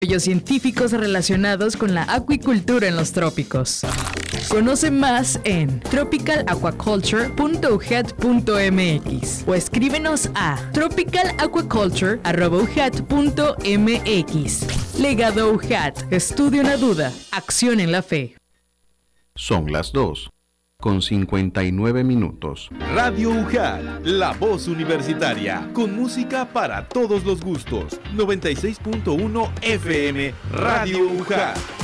científicos relacionados con la acuicultura en los trópicos. Conoce más en tropicalaquaculture.ujet.mx o escríbenos a tropicalaquaculture@ujet.mx. Legado UJAT. Estudio en la duda, acción en la fe. Son las 2:59. Radio UJAT, la voz universitaria, con música para todos los gustos. 96.1 FM, Radio UJAT.